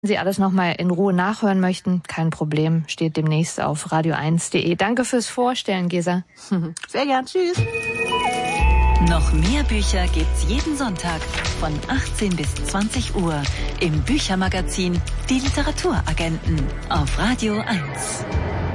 Sie alles nochmal in Ruhe nachhören möchten, kein Problem, steht demnächst auf radio1.de. Danke fürs Vorstellen, Gesa. Sehr gern, tschüss. Noch mehr Bücher gibt's jeden Sonntag von 18 bis 20 Uhr im Büchermagazin Die Literaturagenten auf Radio 1.